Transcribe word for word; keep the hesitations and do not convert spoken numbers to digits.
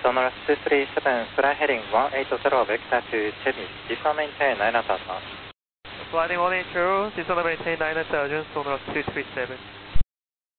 Sonorous two three seven, fly heading one eight zero, vector to Chemis, descend maintain nine knots. Sliding one eight zero, descend maintain nine knots, Sonorous two three seven.